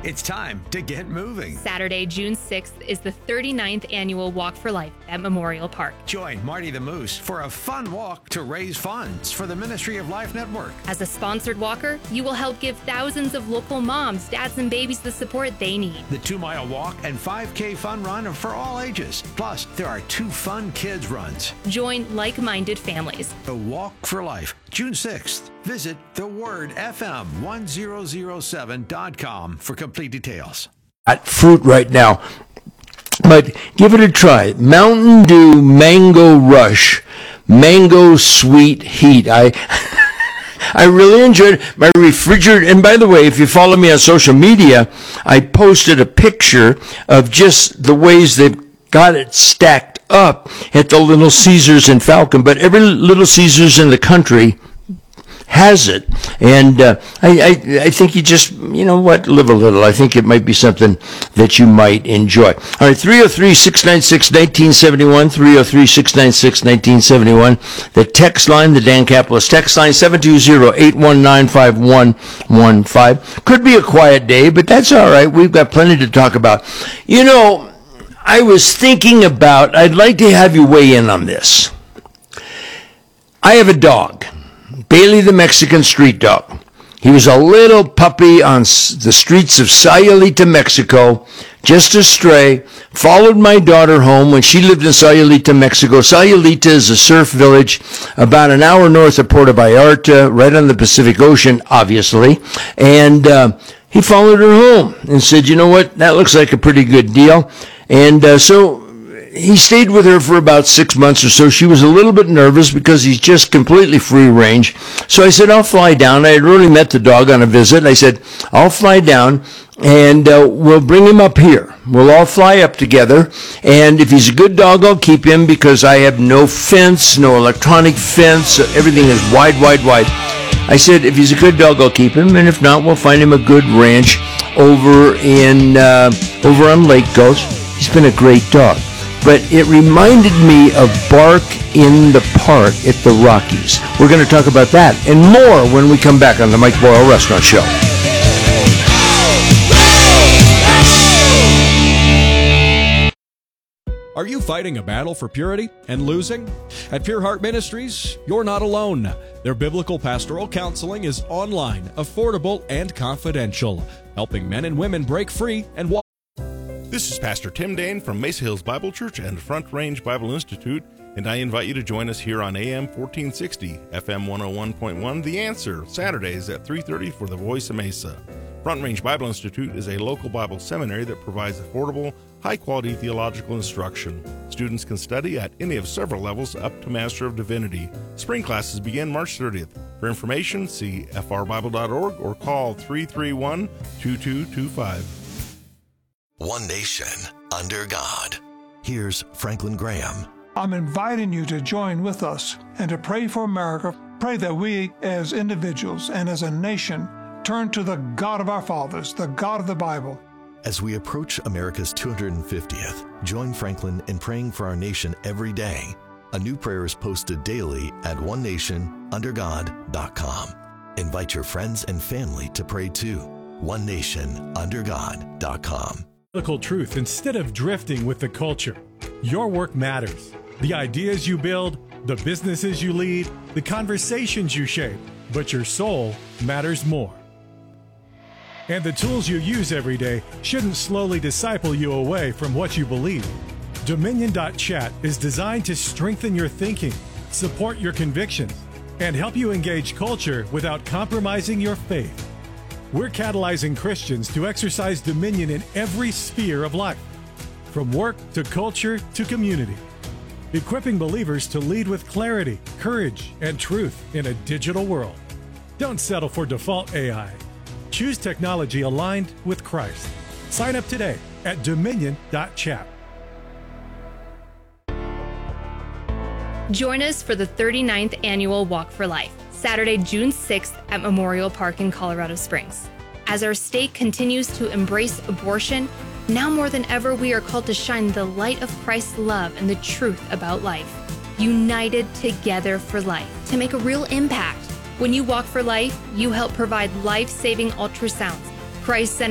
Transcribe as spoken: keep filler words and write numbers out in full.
It's time to get moving. Saturday, June sixth is the thirty-ninth annual Walk for Life at Memorial Park. Join Marty the Moose for a fun walk to raise funds for the Ministry of Life Network. As a sponsored walker, you will help give thousands of local moms, dads, and babies the support they need. The two-mile walk and five K fun run are for all ages. Plus, there are two fun kids runs. Join like-minded families. The Walk for Life, June sixth. Visit the word F M one thousand seven dot com for complete details. At fruit right now, but give it a try. Mountain Dew Mango Rush, Mango Sweet Heat. I I really enjoyed it. My refrigerator, and by the way, if you follow me on social media, I posted a picture of just the ways they've got it stacked up at the Little Caesars in Falcon, but every Little Caesars in the country has it, and uh, I, I I think you just, you know what, live a little. I think it might be something that you might enjoy. All right, three oh three, six nine six, one nine seven one, three oh three, six nine six, one nine seven one. The text line, the Dan Capitalist text line, seven two zero, eight one nine, five one one five. Could be a quiet day, but that's all right. We've got plenty to talk about. You know, I was thinking about, I'd like to have you weigh in on this. I have a dog, Bailey the Mexican street dog. He was a little puppy on the streets of Sayulita, Mexico, just a stray. Followed my daughter home when she lived in Sayulita, Mexico. Sayulita is a surf village about an hour north of Puerto Vallarta, right on the Pacific Ocean, obviously. And uh, he followed her home and said, you know what, that looks like a pretty good deal. And uh, so he stayed with her for about six months or so. She was a little bit nervous because he's just completely free range. So I said, I'll fly down. I had already met the dog on a visit. I said, I'll fly down and uh, we'll bring him up here. We'll all fly up together. And if he's a good dog, I'll keep him because I have no fence, no electronic fence. Everything is wide, wide, wide. I said, if he's a good dog, I'll keep him. And if not, we'll find him a good ranch over in, uh, over on Lake Ghost. He's been a great dog. But it reminded me of Bark in the Park at the Rockies. We're going to talk about that and more when we come back on the Mike Boyle Restaurant Show. Are you fighting a battle for purity and losing? At Pure Heart Ministries, you're not alone. Their biblical pastoral counseling is online, affordable, and confidential, helping men and women break free and walk. This is Pastor Tim Dane from Mesa Hills Bible Church and Front Range Bible Institute, and I invite you to join us here on A M fourteen sixty, F M one oh one point one, The Answer, Saturdays at three thirty for the Voice of Mesa. Front Range Bible Institute is a local Bible seminary that provides affordable, high-quality theological instruction. Students can study at any of several levels up to Master of Divinity. Spring classes begin March thirtieth. For information, see f r bible dot org or call three three one, two two two five. One nation, under God. Here's Franklin Graham. I'm inviting you to join with us and to pray for America. Pray that we as individuals and as a nation turn to the God of our fathers, the God of the Bible. As we approach America's two hundred fiftieth, join Franklin in praying for our nation every day. A new prayer is posted daily at one nation under god dot com. Invite your friends and family to pray too. one nation under god dot com. Biblical truth instead of drifting with the culture. Your work matters. The ideas you build, the businesses you lead, the conversations you shape, but your soul matters more. And the tools you use every day shouldn't slowly disciple you away from what you believe. Dominion dot chat is designed to strengthen your thinking, support your convictions, and help you engage culture without compromising your faith. We're catalyzing Christians to exercise dominion in every sphere of life, from work to culture to community, equipping believers to lead with clarity, courage, and truth in a digital world. Don't settle for default A I. Choose technology aligned with Christ. Sign up today at dominion dot chat. Join us for the thirty-ninth annual Walk for Life, Saturday, June sixth at Memorial Park in Colorado Springs. As our state continues to embrace abortion, now more than ever we are called to shine the light of Christ's love and the truth about life. United together for life to make a real impact. When you walk for life, you help provide life-saving ultrasounds, Christ-centered